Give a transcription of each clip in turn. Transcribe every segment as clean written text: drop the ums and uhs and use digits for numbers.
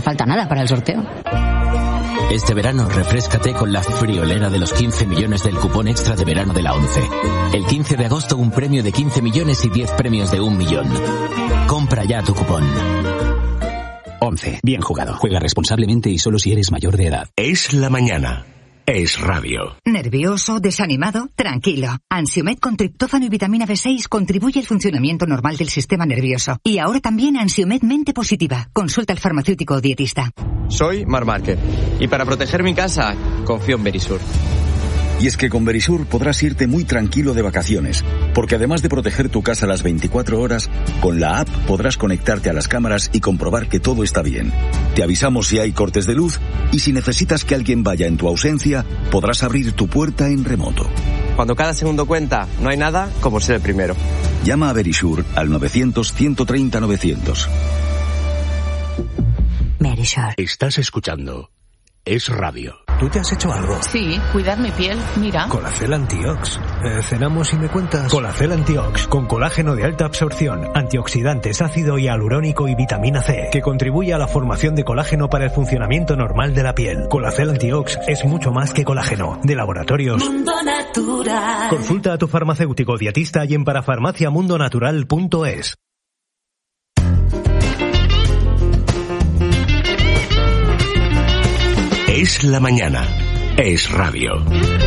falta nada para el sorteo. Este verano refréscate con la friolera de los 15 millones del cupón extra de verano de la ONCE. El 15 de agosto un premio de 15 millones y 10 premios de 1 millón. Compra ya tu cupón. ONCE. Bien jugado. Juega responsablemente y solo si eres mayor de edad. Es la mañana. Es radio. ¿Nervioso? ¿Desanimado? Tranquilo. Ansiomed con triptófano y vitamina B6 contribuye al funcionamiento normal del sistema nervioso. Y ahora también Ansiomed Mente Positiva. Consulta al farmacéutico o dietista. Soy Marc Márquez y para proteger mi casa confío en Verisur. Y es que con Verisur podrás irte muy tranquilo de vacaciones, porque además de proteger tu casa las 24 horas, con la app podrás conectarte a las cámaras y comprobar que todo está bien. Te avisamos si hay cortes de luz y si necesitas que alguien vaya en tu ausencia, podrás abrir tu puerta en remoto. Cuando cada segundo cuenta, no hay nada como ser el primero. Llama a Verisur al 900-130-900. Verisur. Estás escuchando Es radio. ¿Tú te has hecho algo? Sí, cuidar mi piel, mira. Colacel Antiox. Cenamos y me cuentas. Colacel Antiox, con colágeno de alta absorción, antioxidantes, ácido hialurónico y vitamina C, que contribuye a la formación de colágeno para el funcionamiento normal de la piel. Colacel Antiox es mucho más que colágeno. De Laboratorios Mundo Natural. Consulta a tu farmacéutico dietista y en parafarmaciamundonatural.es. Es la mañana. Es radio.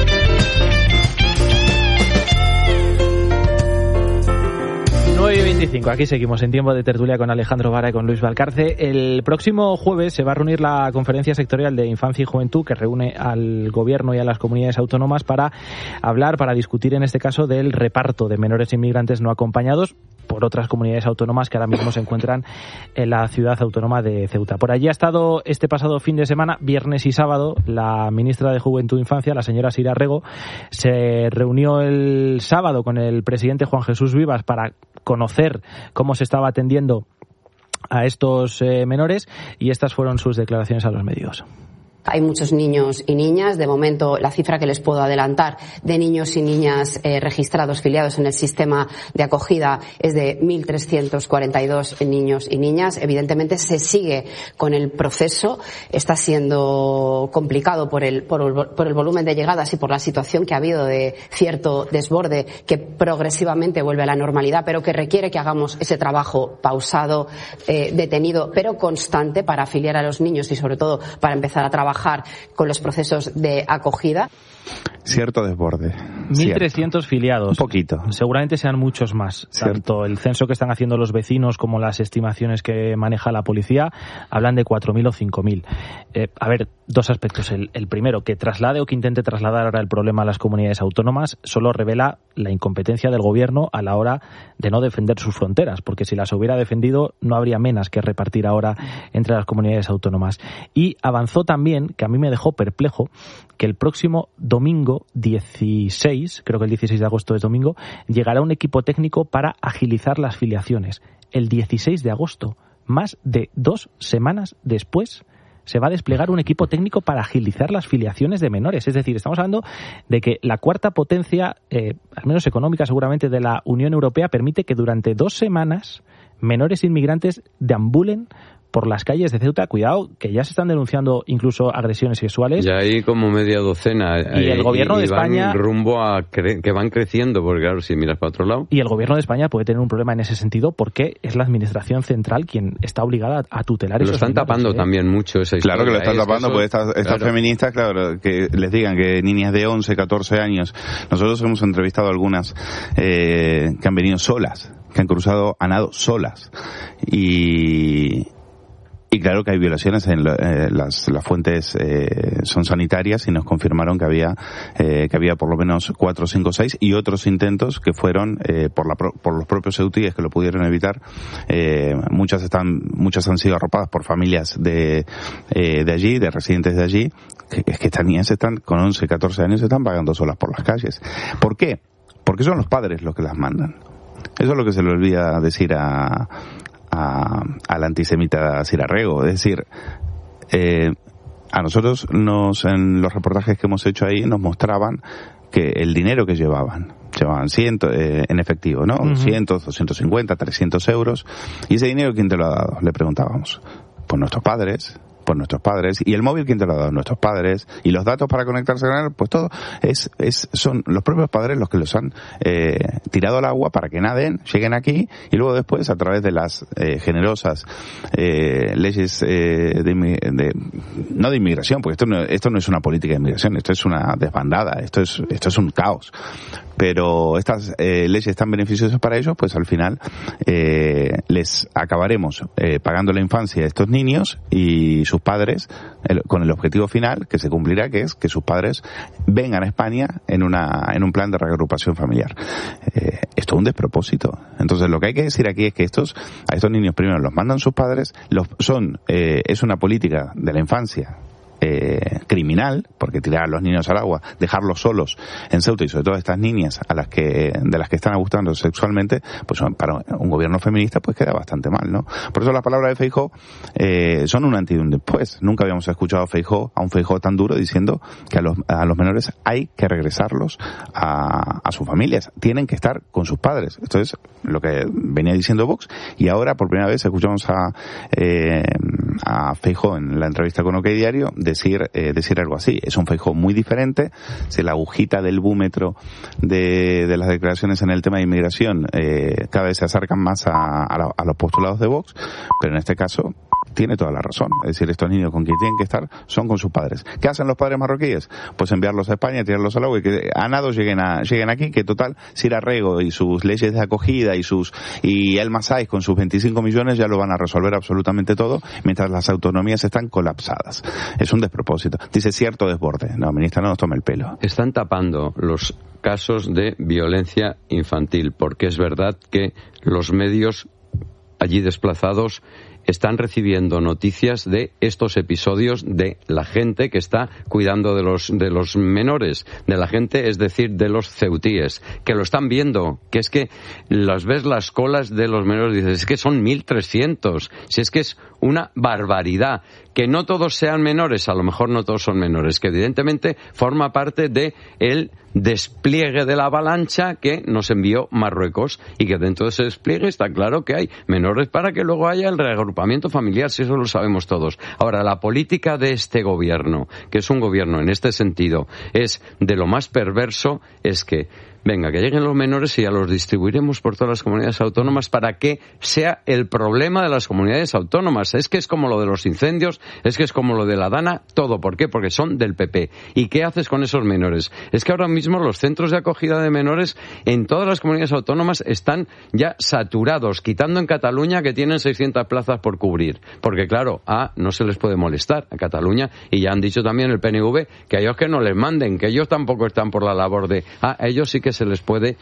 Nueve y 25, aquí seguimos en tiempo de tertulia con Alejandro Vara y con Luis Valcarce. El próximo jueves se va a reunir la Conferencia Sectorial de Infancia y Juventud, que reúne al Gobierno y a las comunidades autónomas para discutir en este caso del reparto de menores inmigrantes no acompañados por otras comunidades autónomas que ahora mismo se encuentran en la ciudad autónoma de Ceuta. Por allí ha estado este pasado fin de semana, viernes y sábado, la ministra de Juventud e Infancia, la señora Sira Rego, se reunió el sábado con el presidente Juan Jesús Vivas para conocer cómo se estaba atendiendo a estos menores, y estas fueron sus declaraciones a los medios. Hay muchos niños y niñas. De momento, la cifra que les puedo adelantar de niños y niñas registrados, filiados en el sistema de acogida, es de 1.342 niños y niñas. Evidentemente, se sigue con el proceso. Está siendo complicado por el volumen de llegadas y por la situación que ha habido de cierto desborde que progresivamente vuelve a la normalidad, pero que requiere que hagamos ese trabajo pausado, detenido, pero constante para afiliar a los niños y, sobre todo, para empezar a trabajar con los procesos de acogida. Cierto desborde. 1.300 filiados. Un poquito. Seguramente sean muchos más. Cierto. Tanto el censo que están haciendo los vecinos como las estimaciones que maneja la policía hablan de 4.000 o 5.000. A ver, dos aspectos. El primero, que traslade o que intente trasladar ahora el problema a las comunidades autónomas solo revela la incompetencia del gobierno a la hora de no defender sus fronteras, porque si las hubiera defendido no habría menas que repartir ahora entre las comunidades autónomas. Y avanzó también, que a mí me dejó perplejo, que el próximo domingo 16, creo que el 16 de agosto es domingo, llegará un equipo técnico para agilizar las filiaciones. El 16 de agosto, más de 2 semanas después, se va a desplegar un equipo técnico para agilizar las filiaciones de menores. Es decir, estamos hablando de que la cuarta potencia, al menos económica seguramente, de la Unión Europea, permite que durante 2 semanas menores inmigrantes deambulen por las calles de Ceuta. Cuidado, que ya se están denunciando incluso agresiones sexuales. Ya hay como media docena. Y el gobierno de España... van rumbo a que van creciendo, porque claro, si miras para otro lado... Y el gobierno de España puede tener un problema en ese sentido, porque es la administración central quien está obligada a tutelar esos menores. Lo están tapando también mucho esa historia. Claro que lo están tapando, porque estas feministas, claro, que les digan que niñas de 11, 14 años... Nosotros hemos entrevistado a algunas que han venido solas, que han cruzado a nado solas. Y claro que hay violaciones, las fuentes son sanitarias y nos confirmaron que había por lo menos 4, 5, 6 y otros intentos que fueron por los propios ceutíes que lo pudieron evitar. Muchas han sido arropadas por familias de allí, de residentes de allí, que estas niñas están con 11, 14 años, se están vagando solas por las calles. ¿Por qué? Porque son los padres los que las mandan. Eso es lo que se le olvida decir a la antisemita Sira Rego. Es decir, a nosotros en los reportajes que hemos hecho ahí nos mostraban que el dinero que llevaban 100 en efectivo, ¿no? 100, 250, 300 euros. ¿Y ese dinero quién te lo ha dado? Le preguntábamos. Pues nuestros padres, y el móvil, ¿quién te lo ha dado? Nuestros padres, y los datos para conectarse con él, pues todo son los propios padres los que los han tirado al agua para que naden, lleguen aquí, y luego después, a través de las generosas leyes no de inmigración, porque esto no es una política de inmigración, esto es una desbandada, esto es un caos, pero estas leyes tan beneficiosas para ellos, pues al final les acabaremos pagando la infancia a estos niños y sus padres, con el objetivo final que se cumplirá, que es que sus padres vengan a España en un plan de reagrupación familiar. Esto es un despropósito. Entonces lo que hay que decir aquí es que a estos niños primero los mandan sus padres, es una política de la infancia criminal, porque tirar a los niños al agua, dejarlos solos en Ceuta, y sobre todo a estas niñas de las que están abusando sexualmente, pues para un gobierno feminista pues queda bastante mal, ¿no? Por eso las palabras de Feijóo son un antes y un después. Nunca habíamos escuchado a un Feijóo tan duro diciendo que a los menores hay que regresarlos a sus familias, tienen que estar con sus padres. Esto es lo que venía diciendo Vox, y ahora por primera vez escuchamos a Feijóo en la entrevista con OK Diario decir algo así. Es un Feijóo muy diferente. Si la agujita del búmetro de las declaraciones en el tema de inmigración cada vez se acercan más a los postulados de Vox, pero en este caso tiene toda la razón. Es decir, estos niños con quien tienen que estar son con sus padres. ¿Qué hacen los padres marroquíes? Pues enviarlos a España, tirarlos al agua y que a nado lleguen aquí, que total, Sira Rego y sus leyes de acogida y el Masái con sus 25 millones ya lo van a resolver absolutamente todo, mientras las autonomías están colapsadas. Es un despropósito. Dice cierto desborde. No, ministra, no nos tome el pelo. Están tapando los casos de violencia infantil, porque es verdad que los medios allí desplazados están recibiendo noticias de estos episodios de la gente que está cuidando de los menores, de la gente, es decir, de los ceutíes, que lo están viendo, que es que ves las colas de los menores y dices, es que son 1.300, si es que es una barbaridad. Que no todos sean menores, a lo mejor no todos son menores, que evidentemente forma parte de el despliegue de la avalancha que nos envió Marruecos, y que dentro de ese despliegue está claro que hay menores para que luego haya el reagrupamiento familiar, si eso lo sabemos todos. Ahora, la política de este gobierno, que es un gobierno en este sentido, es de lo más perverso, es que venga, que lleguen los menores y ya los distribuiremos por todas las comunidades autónomas para que sea el problema de las comunidades autónomas. Es que es como lo de los incendios, es que es como lo de la Dana, todo. ¿Por qué? Porque son del PP. ¿Y qué haces con esos menores? Es que ahora mismo los centros de acogida de menores en todas las comunidades autónomas están ya saturados, quitando en Cataluña, que tienen 600 plazas por cubrir. Porque claro, no se les puede molestar a Cataluña, y ya han dicho también el PNV que a ellos que no les manden, que ellos tampoco están por la labor de... a ellos sí que se les puede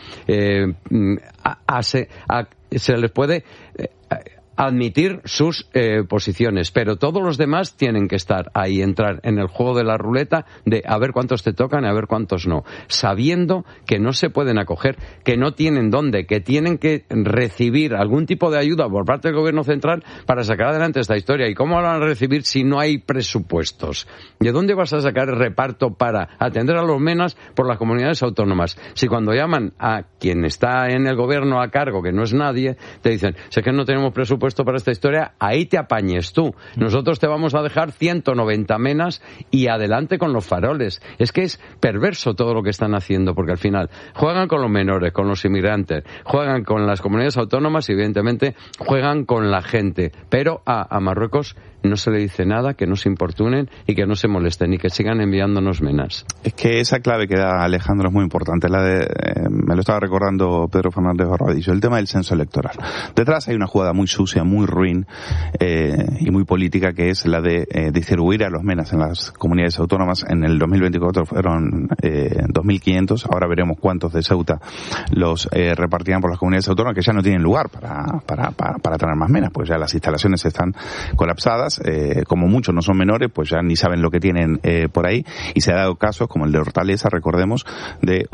admitir sus posiciones, pero todos los demás tienen que estar ahí, entrar en el juego de la ruleta de a ver cuántos te tocan y a ver cuántos no, sabiendo que no se pueden acoger, que no tienen dónde, que tienen que recibir algún tipo de ayuda por parte del gobierno central para sacar adelante esta historia. ¿Y cómo lo van a recibir si no hay presupuestos? ¿De dónde vas a sacar el reparto para atender a los menas por las comunidades autónomas? Si cuando llaman a quien está en el gobierno a cargo, que no es nadie, te dicen, si es que no tenemos presupuesto para esta historia, ahí te apañes tú. Nosotros te vamos a dejar 190 menas y adelante con los faroles. Es que es perverso todo lo que están haciendo, porque al final juegan con los menores, con los inmigrantes, juegan con las comunidades autónomas y evidentemente juegan con la gente. Pero a Marruecos no se le dice nada, que no se importunen y que no se molesten y que sigan enviándonos menas. Es que esa clave que da Alejandro es muy importante, la de, me lo estaba recordando Pedro Fernández Barbadillo, el tema del censo electoral. Detrás hay una jugada muy sucia, muy ruin y muy política, que es la de distribuir a los menas en las comunidades autónomas. En el 2024 fueron 2.500, ahora veremos cuántos de Ceuta los repartirán por las comunidades autónomas, que ya no tienen lugar para tener más menas, pues ya las instalaciones están colapsadas. Como muchos no son menores, pues ya ni saben lo que tienen por ahí, y se ha dado casos como el de Hortaleza, recordemos, de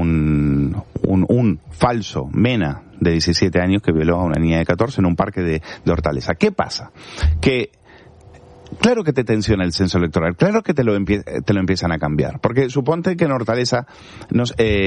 un falso mena de 17 años que violó a una niña de 14 en un parque de Hortaleza. ¿Qué pasa? Que claro que te tensiona el censo electoral, claro que te lo empiezan a cambiar, porque suponte que en Hortaleza no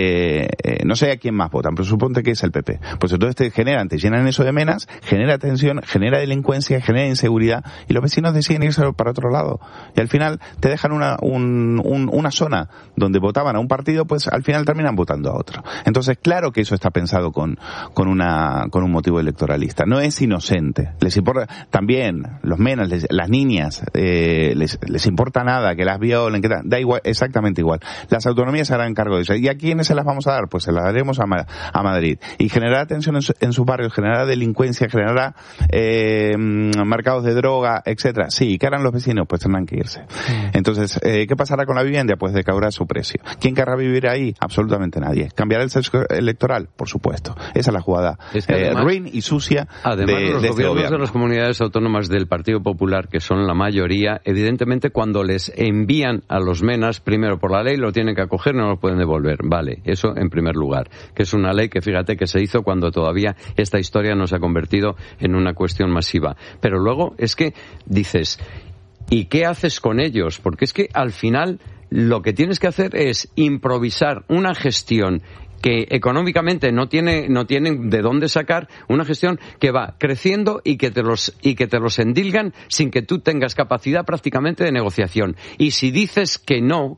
sé a quién más votan, pero suponte que es el PP, pues entonces te llenan eso de menas, genera tensión, genera delincuencia, genera inseguridad, y los vecinos deciden irse para otro lado, y al final te dejan una zona donde votaban a un partido, pues al final terminan votando a otro. Entonces claro que eso está pensado con un motivo electoralista, no es inocente, les importa también los menas, las niñas, les importa nada que las violen, que da igual, exactamente igual. Las autonomías se harán cargo de eso. ¿Y a quiénes se las vamos a dar? Pues se las daremos a Madrid. Y generará tensión en sus barrios, generará delincuencia, generará mercados de droga, etcétera. Sí, ¿qué harán los vecinos? Pues tendrán que irse. Entonces, ¿qué pasará con la vivienda? Pues decaudará su precio. ¿Quién querrá vivir ahí? Absolutamente nadie. ¿Cambiará el censo electoral? Por supuesto. Esa es la jugada ruin y sucia de los este gobiernos gobierno. de las comunidades autónomas del Partido Popular, que son la mayoría, evidentemente cuando les envían a los menas, primero por la ley lo tienen que acoger, no lo pueden devolver. Vale, eso en primer lugar. Que es una ley que fíjate que se hizo cuando todavía esta historia no se ha convertido en una cuestión masiva. Pero luego es que dices, ¿y qué haces con ellos? Porque es que al final lo que tienes que hacer es improvisar una gestión que económicamente no tienen de dónde sacar, una gestión que va creciendo y que te los endilgan sin que tú tengas capacidad prácticamente de negociación. Y si dices que no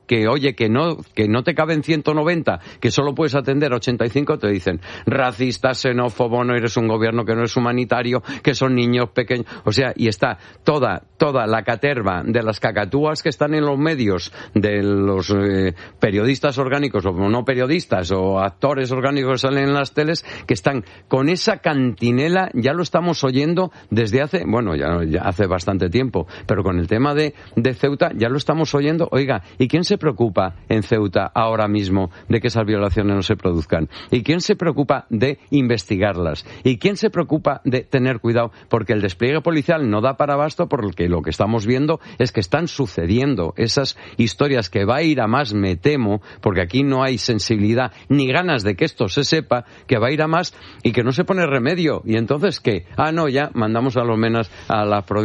te caben 190, que solo puedes atender a 85, te dicen racista, xenófobo, no eres un gobierno que no es humanitario, que son niños pequeños, o sea, y está toda la caterva de las cacatúas que están en los medios, de los periodistas orgánicos o no periodistas o actores orgánicos que salen en las teles, que están con esa cantinela, ya lo estamos oyendo desde hace, ya hace bastante tiempo, pero con el tema de Ceuta ya lo estamos oyendo. Oiga, ¿y quién se preocupa en Ceuta ahora mismo de que esas violaciones no se produzcan? ¿Y quién se preocupa de investigarlas? ¿Y quién se preocupa de tener cuidado? Porque el despliegue policial no da para abasto, porque lo que estamos viendo es que están sucediendo esas historias que va a ir a más, me temo, porque aquí no hay sensibilidad ni ganas de que esto se sepa, que va a ir a más y que no se pone remedio. Y entonces, ¿qué? Ya mandamos a lo menos a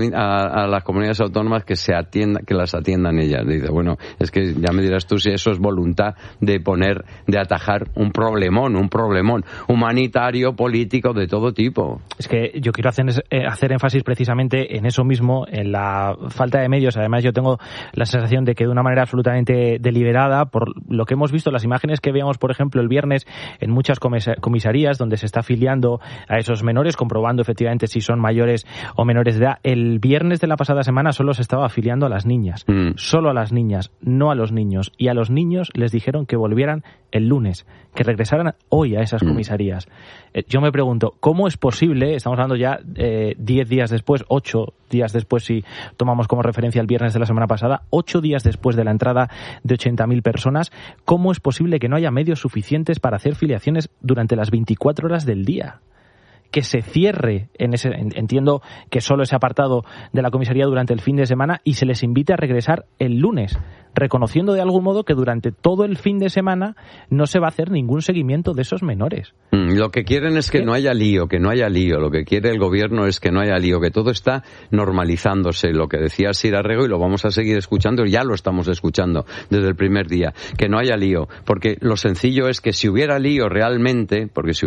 las comunidades autónomas que las atiendan ellas. Dice, bueno, es que ya me dirás tú si eso es voluntad de atajar un problemón humanitario, político, de todo tipo. Es que yo quiero hacer énfasis precisamente en eso mismo, en la falta de medios. Además, yo tengo la sensación de que de una manera absolutamente deliberada, por lo que hemos visto, las imágenes que veíamos, por ejemplo, el viernes en muchas comisarías donde se está afiliando a esos menores, comprobando efectivamente si son mayores o menores de edad. El viernes de la pasada semana solo se estaba afiliando a las niñas, solo a las niñas, no a los niños. Y a los niños les dijeron que volvieran el lunes, que regresaran hoy a esas comisarías. Yo me pregunto, ¿cómo es posible, estamos hablando ya 10 días después, 8 días después si tomamos como referencia el viernes de la semana pasada, 8 días después de la entrada de 80.000 personas, ¿cómo es posible que no haya medios suficientes para hacer filiaciones durante las 24 horas del día? Que se cierre entiendo que solo ese apartado de la comisaría durante el fin de semana y se les invite a regresar el lunes, reconociendo de algún modo que durante todo el fin de semana no se va a hacer ningún seguimiento de esos menores. Lo que quieren es que no haya lío, lo que quiere el gobierno es que no haya lío, que todo está normalizándose, lo que decía Sir Arrego, y lo vamos a seguir escuchando, ya lo estamos escuchando desde el primer día, que no haya lío, porque lo sencillo es que si hubiera lío realmente,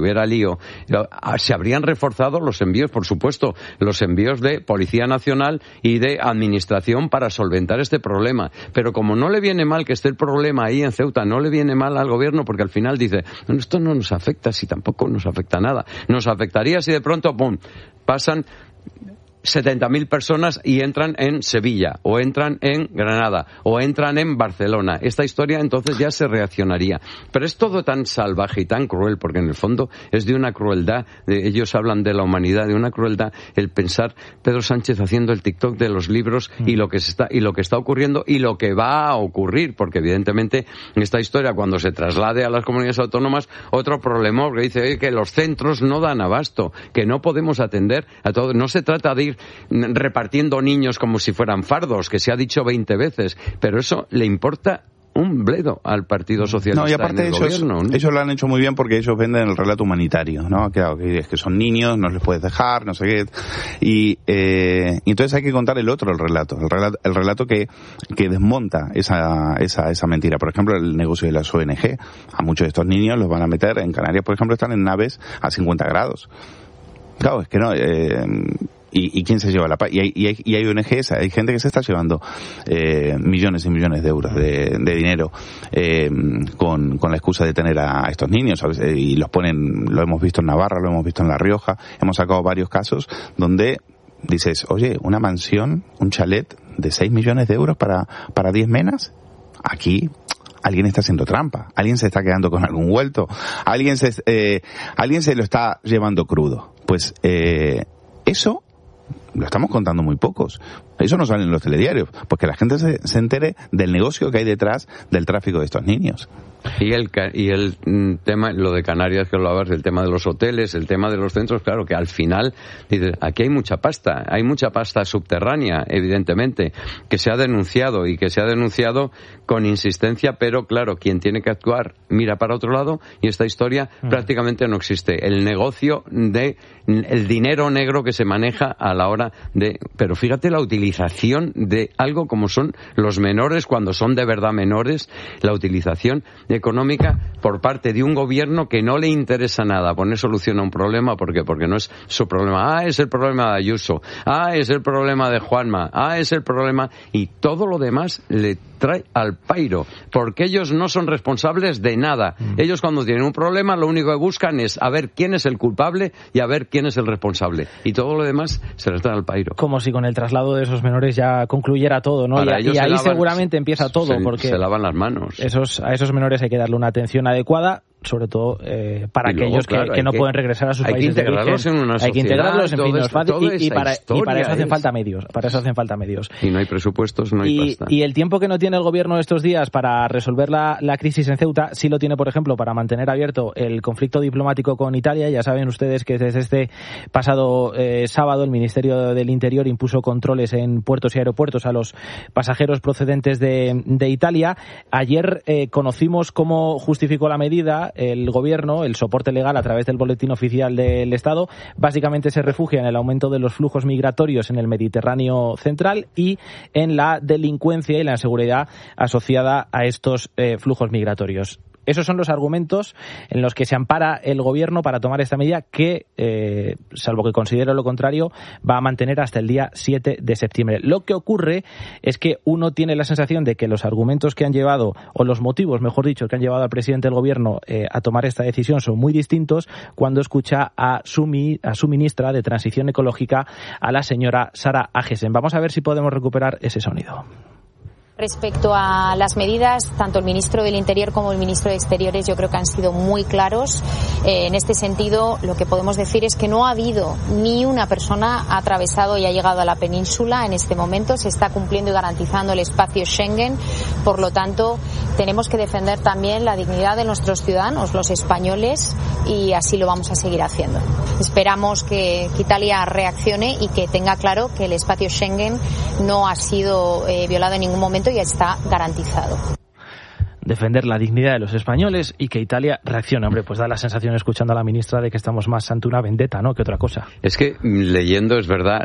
se habrían reforzado los envíos, por supuesto, los envíos de Policía Nacional y de Administración para solventar este problema, pero como no le viene mal que esté el problema ahí en Ceuta, no le viene mal al gobierno, porque al final dice, esto no nos afecta, si tampoco nos afecta nada, nos afectaría si de pronto, pasan 70.000 personas y entran en Sevilla, o entran en Granada, o entran en Barcelona. Esta historia entonces ya se reaccionaría. Pero es todo tan salvaje y tan cruel, porque en el fondo es de una crueldad, ellos hablan de la humanidad, de una crueldad, el pensar Pedro Sánchez haciendo el TikTok de los libros y lo que está ocurriendo y lo que va a ocurrir, porque evidentemente esta historia, cuando se traslade a las comunidades autónomas, otro problema que dice que los centros no dan abasto, que no podemos atender a todo. No se trata de ir repartiendo niños como si fueran fardos, que se ha dicho 20 veces, pero eso le importa un bledo al Partido Socialista. No, y aparte ellos lo han hecho muy bien porque ellos venden el relato humanitario, ¿no? Claro, que es que son niños, no les puedes dejar, no sé qué. Y entonces hay que contar el relato que desmonta esa mentira. Por ejemplo, el negocio de las ONG. A muchos de estos niños los van a meter en Canarias, por ejemplo, están en naves a 50 grados. Claro, es que no. ¿Y quién se lleva la paz? Y hay ONGs, hay gente que se está llevando millones y millones de euros de dinero con la excusa de tener a estos niños, ¿sabes? Y los ponen, lo hemos visto en Navarra, lo hemos visto en La Rioja, hemos sacado varios casos donde dices, oye, una mansión, un chalet de 6 millones de euros para 10 menas, aquí alguien está haciendo trampa, alguien se está quedando con algún vuelto, alguien se lo está llevando crudo. Pues eso lo estamos contando muy pocos. Eso no sale en los telediarios, porque la gente se entere del negocio que hay detrás del tráfico de estos niños. Y el tema, lo de Canarias que hablabas, del tema de los hoteles, el tema de los centros, claro que al final, dices, aquí hay mucha pasta subterránea, evidentemente, que se ha denunciado y que se ha denunciado con insistencia, pero claro, quien tiene que actuar mira para otro lado y esta historia prácticamente no existe. El negocio de el dinero negro que se maneja a la hora de... Pero fíjate la utilización de algo como son los menores, cuando son de verdad menores, la utilización económica por parte de un gobierno que no le interesa nada poner solución a un problema. ¿Por qué? Porque no es su problema. Es el problema de Ayuso. Es el problema de Juanma. Es el problema... Y todo lo demás le trae al pairo, porque ellos no son responsables de nada. Ellos cuando tienen un problema lo único que buscan es a ver quién es el culpable y a ver quién es el responsable. Y todo lo demás se les trae al pairo. Como si con el traslado de esos menores ya concluyera todo, ¿no? Y ahí seguramente empieza todo, porque se lavan las manos. A esos menores hay que darle una atención adecuada, sobre todo para aquellos que no pueden regresar a sus países de origen. Hay que integrarlos, en fin, no es fácil, y para eso hacen falta medios. Y no hay presupuestos, no hay pasta. Y el tiempo que no tiene el gobierno estos días para resolver la crisis en Ceuta, sí lo tiene, por ejemplo, para mantener abierto el conflicto diplomático con Italia. Ya saben ustedes que desde este pasado sábado el Ministerio del Interior impuso controles en puertos y aeropuertos a los pasajeros procedentes de Italia. Ayer conocimos cómo justificó la medida el gobierno, el soporte legal a través del boletín oficial del Estado. Básicamente se refugia en el aumento de los flujos migratorios en el Mediterráneo central y en la delincuencia y la inseguridad asociada a estos flujos migratorios. Esos son los argumentos en los que se ampara el gobierno para tomar esta medida que, salvo que considere lo contrario, va a mantener hasta el día 7 de septiembre. Lo que ocurre es que uno tiene la sensación de que los argumentos que han llevado, o los motivos, mejor dicho, que han llevado al presidente del gobierno a tomar esta decisión son muy distintos cuando escucha a su ministra de Transición Ecológica, a la señora Sara Agesen. Vamos a ver si podemos recuperar ese sonido. Respecto a las medidas, tanto el ministro del Interior como el ministro de Exteriores yo creo que han sido muy claros. En este sentido, lo que podemos decir es que no ha habido ni una persona ha atravesado y ha llegado a la península en este momento. Se está cumpliendo y garantizando el espacio Schengen. Por lo tanto, tenemos que defender también la dignidad de nuestros ciudadanos, los españoles, y así lo vamos a seguir haciendo. Esperamos que Italia reaccione y que tenga claro que el espacio Schengen no ha sido violado en ningún momento y está garantizado. Defender la dignidad de los españoles y que Italia reaccione. Hombre, pues da la sensación, escuchando a la ministra, de que estamos más ante una vendetta, ¿no?, que otra cosa. Es que leyendo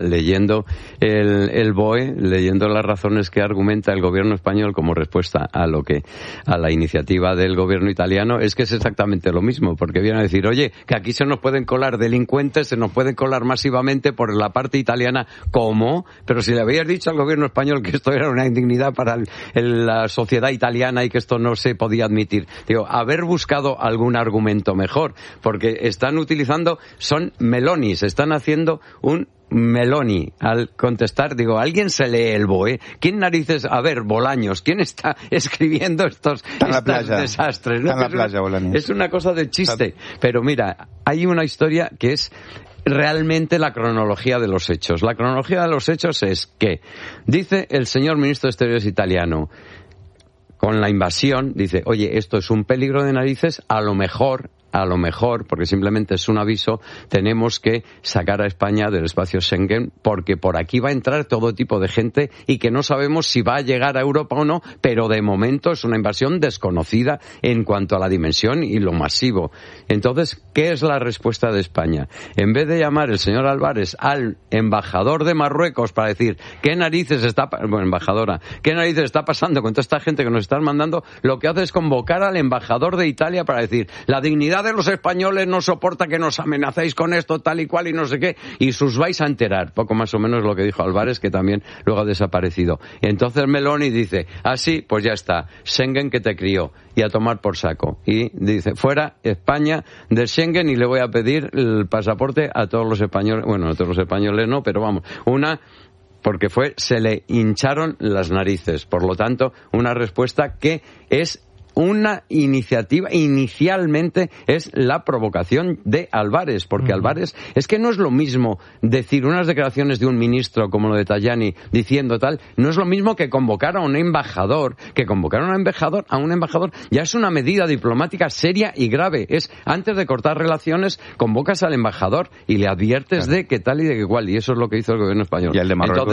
el BOE, leyendo las razones que argumenta el gobierno español como respuesta a la iniciativa del gobierno italiano, es que es exactamente lo mismo, porque vienen a decir, oye, que aquí se nos pueden colar delincuentes, se nos pueden colar masivamente por la parte italiana. ¿Cómo? Pero si le habías dicho al gobierno español que esto era una indignidad para la sociedad italiana y que esto no se podía admitir. Digo, haber buscado algún argumento mejor, porque están utilizando, son melonis, están haciendo un Meloni al contestar. Digo, ¿alguien se lee el BOE? ¿Quién narices? A ver, Bolaños, ¿quién está escribiendo estos desastres? ¿No? Es una cosa de chiste. Pero mira, hay una historia que es realmente la cronología de los hechos. La cronología de los hechos es que, dice el señor ministro de Exteriores italiano, con la invasión, dice, oye, esto es un peligro de narices, a lo mejor a lo mejor, porque simplemente es un aviso, tenemos que sacar a España del espacio Schengen, porque por aquí va a entrar todo tipo de gente y que no sabemos si va a llegar a Europa o no, pero de momento es una invasión desconocida en cuanto a la dimensión y lo masivo. Entonces, ¿qué es la respuesta de España? En vez de llamar el señor Álvarez al embajador de Marruecos para decir qué narices está pasando con toda esta gente que nos están mandando, lo que hace es convocar al embajador de Italia para decir, la dignidad de los españoles no soporta que nos amenacéis con esto, tal y cual, y no sé qué, y sus vais a enterar. Poco más o menos lo que dijo Álvarez, que también luego ha desaparecido. Y entonces Meloni dice, así, pues ya está, Schengen que te crió, y a tomar por saco. Y dice, fuera España del Schengen, y le voy a pedir el pasaporte a todos los españoles, bueno, a todos los españoles no, pero vamos, porque se le hincharon las narices. Por lo tanto, una respuesta que es una iniciativa, inicialmente es la provocación de Álvarez, porque Álvarez, es que no es lo mismo decir unas declaraciones de un ministro como lo de Tajani diciendo tal, no es lo mismo que convocar a un embajador, a un embajador ya es una medida diplomática seria y grave, es antes de cortar relaciones, convocas al embajador y le adviertes de qué tal y de qué cual, y eso es lo que hizo el gobierno español. Y al de Marruecos.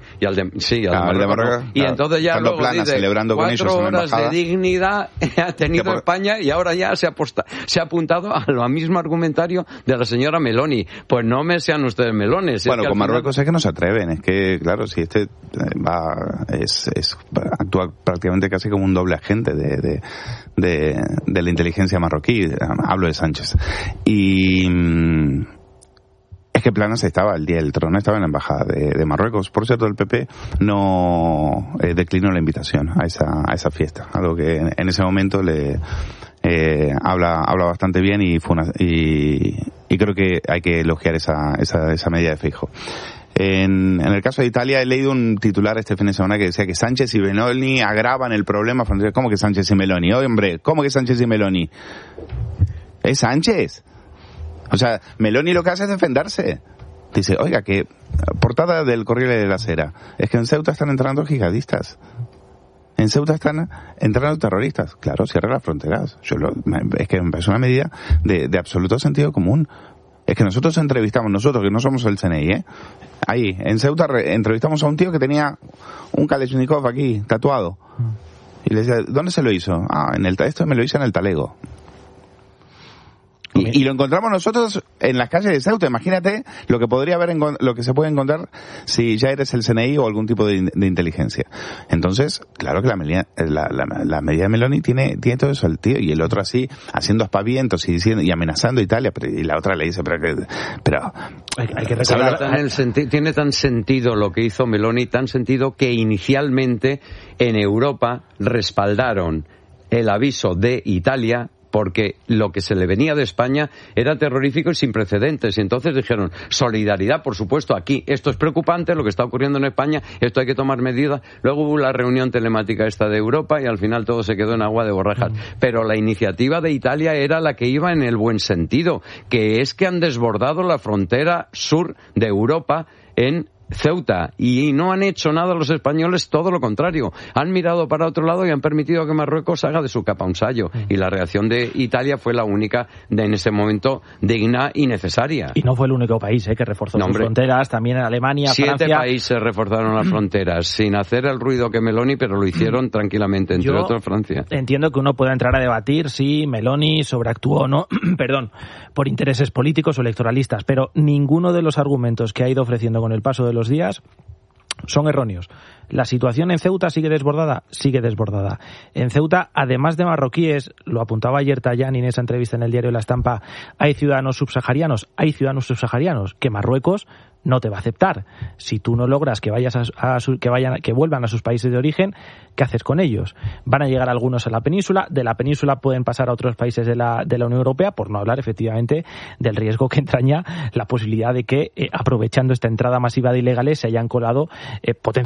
Y entonces ya luego dice, celebrando con 4 horas de dignidad ha tenido España y ahora ya se ha apuntado a lo mismo argumentario de la señora Meloni. Pues no me sean ustedes melones. Bueno, con Marruecos es que no se atreven, es que, claro, si actúa prácticamente casi como un doble agente de la inteligencia marroquí, hablo de Sánchez. Y es que Planas estaba el día del trono, estaba en la embajada de Marruecos. Por cierto, el PP no declinó la invitación a esa fiesta, algo que en ese momento le habla bastante bien y creo que hay que elogiar esa medida de Feijóo. En el caso de Italia he leído un titular este fin de semana que decía que Sánchez y Meloni agravan el problema fronterizo. ¿Cómo que Sánchez y Meloni? Oye, hombre, ¿cómo que Sánchez y Meloni? ¿Es Sánchez? O sea, Meloni lo que hace es defenderse. Dice, oiga, que portada del Corriere de la Sera, es que en Ceuta están entrando jihadistas. En Ceuta están entrando terroristas. Claro, cierra las fronteras. Es que me parece una medida de absoluto sentido común. Es que nosotros que no somos el CNI, ahí, en Ceuta entrevistamos a un tío que tenía un Kalashnikov aquí, tatuado. Y le decía, ¿dónde se lo hizo? Esto me lo hice en el Talego. Y lo encontramos nosotros en las calles de Ceuta. Imagínate lo que podría haber, lo que se puede encontrar si ya eres el CNI o algún tipo de inteligencia. Entonces, claro que la medida de Meloni tiene todo eso el tío, y el otro así haciendo aspavientos y amenazando a Italia, y la otra le dice, pero hay que recordar, tiene tan sentido lo que hizo Meloni, tan sentido que inicialmente en Europa respaldaron el aviso de Italia, porque lo que se le venía de España era terrorífico y sin precedentes. Y entonces dijeron, solidaridad, por supuesto, aquí. Esto es preocupante, lo que está ocurriendo en España, esto hay que tomar medidas. Luego hubo la reunión telemática esta de Europa y al final todo se quedó en agua de borrajas. Pero la iniciativa de Italia era la que iba en el buen sentido, que es que han desbordado la frontera sur de Europa en Ceuta, y no han hecho nada los españoles, todo lo contrario, han mirado para otro lado y han permitido que Marruecos haga de su capa un sayo, y la reacción de Italia fue la única en ese momento digna y necesaria. Y no fue el único país que reforzó sus fronteras, también en Alemania, 7 Francia. países reforzaron las fronteras sin hacer el ruido que Meloni, pero lo hicieron tranquilamente, entre otros Francia. Entiendo que uno pueda entrar a debatir si Meloni sobreactuó o no, por intereses políticos o electoralistas, pero ninguno de los argumentos que ha ido ofreciendo con el paso de los días son erróneos. La situación en Ceuta sigue desbordada. En Ceuta, además de marroquíes, lo apuntaba ayer Tajani en esa entrevista en el diario La Estampa, hay ciudadanos subsaharianos que Marruecos no te va a aceptar. Si tú no logras que vuelvan a sus países de origen, ¿qué haces con ellos? Van a llegar algunos a la península, de la península pueden pasar a otros países de la Unión Europea, por no hablar efectivamente del riesgo que entraña la posibilidad de que, aprovechando esta entrada masiva de ilegales, se hayan colado potenciales terroristas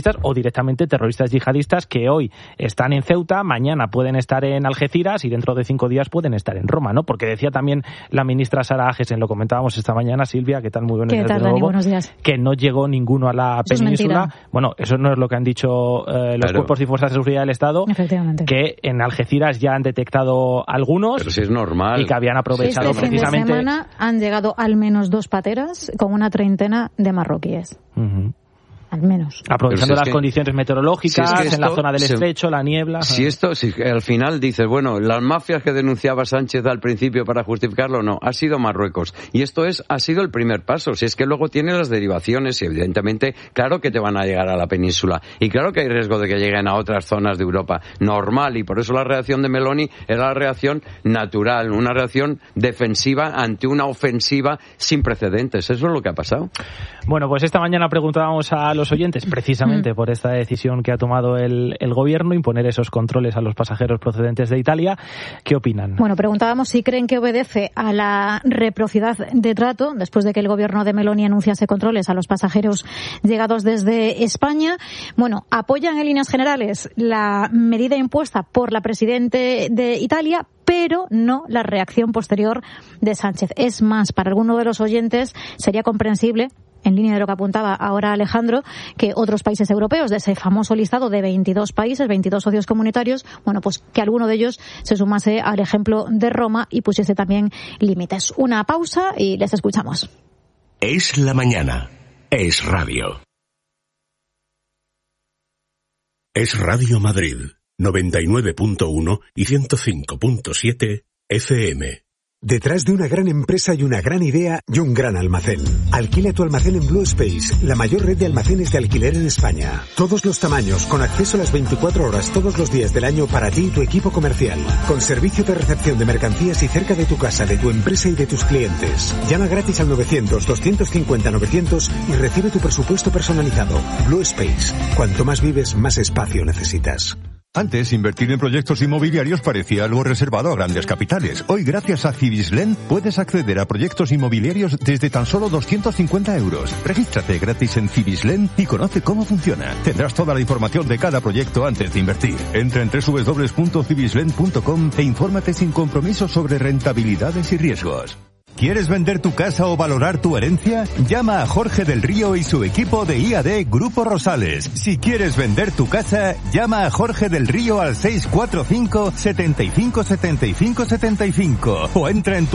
terroristas o directamente terroristas yihadistas que hoy están en Ceuta, mañana pueden estar en Algeciras y dentro de 5 días pueden estar en Roma, ¿no? Porque decía también la ministra Sara Agesen, lo comentábamos esta mañana, Silvia, ¿qué tal? Muy buenos días. ¿Qué tal, Dani? Buenos días. Que no llegó ninguno a la península. Bueno, eso no es lo que han dicho los cuerpos y fuerzas de seguridad del Estado. Efectivamente. Que en Algeciras ya han detectado algunos. Pero si es normal. Y que habían aprovechado precisamente. Fin de semana han llegado al menos 2 pateras con una treintena de marroquíes. Al menos. Aprovechando las condiciones meteorológicas, en la zona del estrecho, la niebla. Si al final dices, bueno, las mafias que denunciaba Sánchez al principio para justificarlo, no, ha sido Marruecos. Y esto ha sido el primer paso. Si es que luego tiene las derivaciones y evidentemente, claro que te van a llegar a la península. Y claro que hay riesgo de que lleguen a otras zonas de Europa. Normal. Y por eso la reacción de Meloni era la reacción natural, una reacción defensiva ante una ofensiva sin precedentes. Eso es lo que ha pasado. Bueno, pues esta mañana preguntábamos a los oyentes, precisamente por esta decisión que ha tomado el gobierno, imponer esos controles a los pasajeros procedentes de Italia. ¿Qué opinan? Bueno, preguntábamos si creen que obedece a la reciprocidad de trato después de que el gobierno de Meloni anunciase controles a los pasajeros llegados desde España. Bueno, apoyan en líneas generales la medida impuesta por la presidente de Italia, pero no la reacción posterior de Sánchez. Es más, para alguno de los oyentes sería comprensible, en línea de lo que apuntaba ahora Alejandro, que otros países europeos, de ese famoso listado de 22 países, 22 socios comunitarios, bueno, pues que alguno de ellos se sumase al ejemplo de Roma y pusiese también límites. Una pausa y les escuchamos. Es la mañana. Es radio. Es Radio Madrid, 99.1 y 105.7 FM. Detrás de una gran empresa y una gran idea y un gran almacén. Alquila tu almacén en Blue Space, la mayor red de almacenes de alquiler en España. Todos los tamaños, con acceso a las 24 horas todos los días del año para ti y tu equipo comercial. Con servicio de recepción de mercancías y cerca de tu casa, de tu empresa y de tus clientes. Llama gratis al 900-250-900 y recibe tu presupuesto personalizado. Blue Space. Cuanto más vives, más espacio necesitas. Antes, invertir en proyectos inmobiliarios parecía algo reservado a grandes capitales. Hoy, gracias a Cibislen, puedes acceder a proyectos inmobiliarios desde tan solo 250 euros. Regístrate gratis en Cibislen y conoce cómo funciona. Tendrás toda la información de cada proyecto antes de invertir. Entra en www.cibislen.com e infórmate sin compromiso sobre rentabilidades y riesgos. ¿Quieres vender tu casa o valorar tu herencia? Llama a Jorge del Río y su equipo de IAD Grupo Rosales. Si quieres vender tu casa, llama a Jorge del Río al 645 75 75 75 o entra en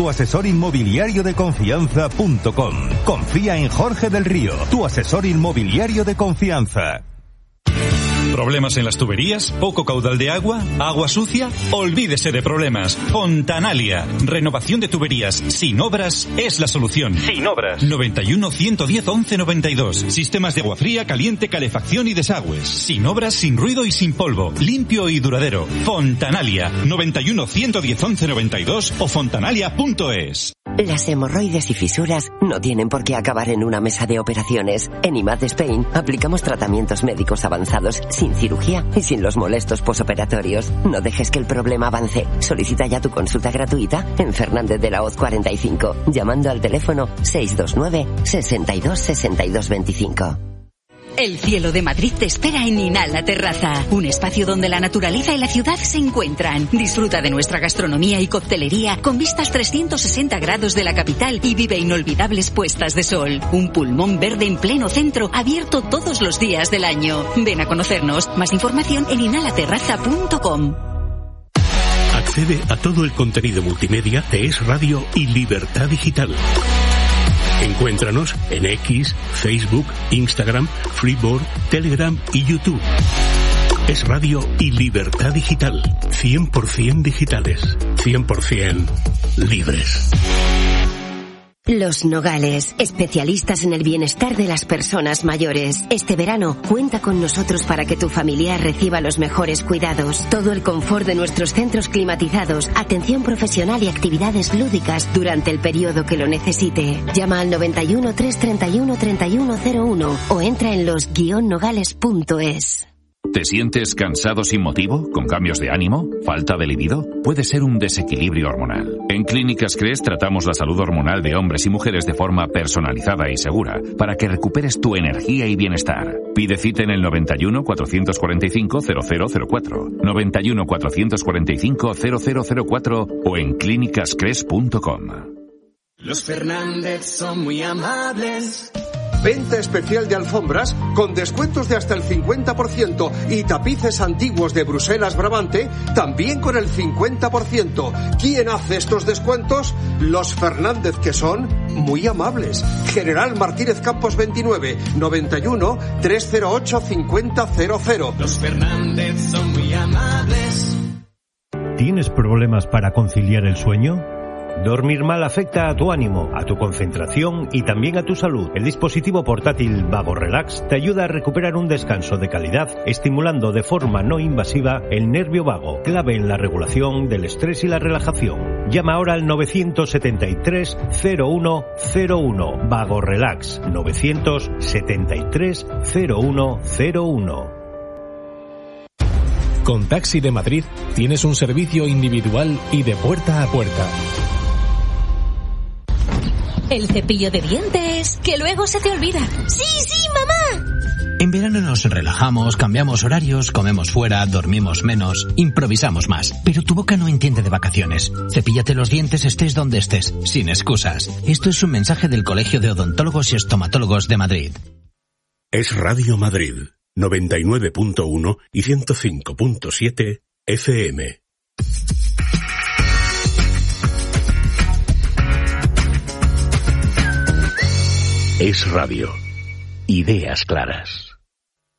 tuasesorinmobiliariodeconfianza.com. Confía en Jorge del Río, tu asesor inmobiliario de confianza. ¿Problemas en las tuberías? ¿Poco caudal de agua? ¿Agua sucia? Olvídese de problemas. Fontanalia. Renovación de tuberías sin obras es la solución. Sin obras. 91 110 11 92. Sistemas de agua fría, caliente, calefacción y desagües. Sin obras, sin ruido y sin polvo. Limpio y duradero. Fontanalia. 91 110 11 92 o fontanalia.es. Las hemorroides y fisuras no tienen por qué acabar en una mesa de operaciones. En IMAD Spain aplicamos tratamientos médicos avanzados sin cirugía y sin los molestos posoperatorios. No dejes que el problema avance. Solicita ya tu consulta gratuita en Fernández de la Hoz 45, llamando al teléfono 629 62 62 25. El cielo de Madrid te espera en Inhala Terraza, un espacio donde la naturaleza y la ciudad se encuentran. Disfruta de nuestra gastronomía y coctelería con vistas 360 grados de la capital y vive inolvidables puestas de sol. Un pulmón verde en pleno centro, abierto todos los días del año. Ven a conocernos. Más información en inhalaterraza.com. Accede a todo el contenido multimedia de Es Radio y Libertad Digital. Encuéntranos en X, Facebook, Instagram, Freeboard, Telegram y YouTube. Es Radio y Libertad Digital. 100% digitales. 100% libres. Los Nogales, especialistas en el bienestar de las personas mayores. Este verano, cuenta con nosotros para que tu familiar reciba los mejores cuidados. Todo el confort de nuestros centros climatizados, atención profesional y actividades lúdicas durante el periodo que lo necesite. Llama al 91 331 3101 o entra en los-nogales.es. ¿Te sientes cansado sin motivo? ¿Con cambios de ánimo? ¿Falta de libido? Puede ser un desequilibrio hormonal. En Clínicas Cres tratamos la salud hormonal de hombres y mujeres de forma personalizada y segura para que recuperes tu energía y bienestar. Pide cita en el 91 445 0004, 91 445 0004 o en clínicascres.com. Los Fernández son muy amables. Venta especial de alfombras con descuentos de hasta el 50% y tapices antiguos de Bruselas Brabante también con el 50%. ¿Quién hace estos descuentos? Los Fernández, que son muy amables. General Martínez Campos 29, 91 308 5000. Los Fernández son muy amables. ¿Tienes problemas para conciliar el sueño? Dormir mal afecta a tu ánimo, a tu concentración y también a tu salud. El dispositivo portátil Vago Relax te ayuda a recuperar un descanso de calidad, estimulando de forma no invasiva el nervio vago, clave en la regulación del estrés y la relajación. Llama ahora al 973 0101. Vago Relax 973 0101. Con Taxi de Madrid tienes un servicio individual y de puerta a puerta. El cepillo de dientes, que luego se te olvida. ¡Sí, sí, mamá! En verano nos relajamos, cambiamos horarios, comemos fuera, dormimos menos, improvisamos más. Pero tu boca no entiende de vacaciones. Cepíllate los dientes estés donde estés, sin excusas. Esto es un mensaje del Colegio de Odontólogos y Estomatólogos de Madrid. Es Radio Madrid, 99.1 y 105.7 FM. Es radio. Ideas claras.